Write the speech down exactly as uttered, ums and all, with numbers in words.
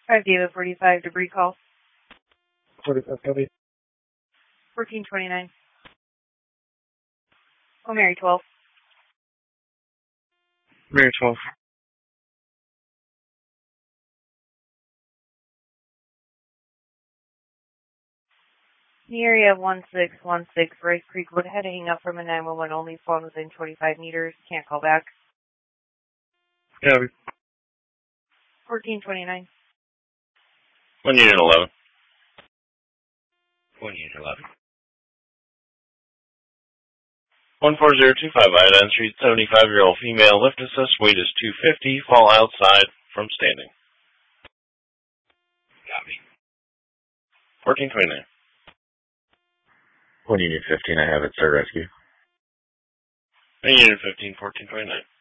five David forty-five, debris call. forty-five, copy. fourteen twenty-nine. Oh, Mary twelve. Mary twelve. The area one six one six, Rice Creek, would head hang up from a nine one one only, phone within twenty-five meters. Can't call back. Copy. fourteen twenty-nine. one unit eleven. one unit eleven. one four zero two five Iodine Street, seventy-five-year-old female, lift assist, weight is two fifty, fall outside from standing. Copy. fourteen twenty-nine. one unit fifteen, I have it, sir, rescue. one unit fifteen, fourteen twenty-nine.